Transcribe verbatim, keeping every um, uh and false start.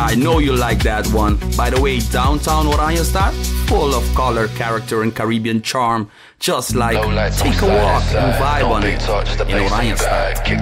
I know you like that one. By the way, downtown Oranjestad, full of color, character and Caribbean charm. Just like No lights on take a side, walk and side. vibe No on big it talk, just a in bass and Oranjestad. vibe. Kick